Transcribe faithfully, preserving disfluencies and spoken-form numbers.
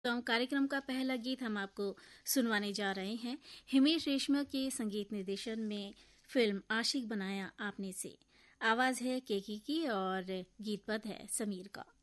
तो कार्यक्रम का पहला गीत हम आपको सुनवाने जा रहे हैं हिमेश रेशमिया के संगीत निर्देशन में फिल्म आशिक बनाया आपने से। आवाज है केकी की और गीत पद है समीर का।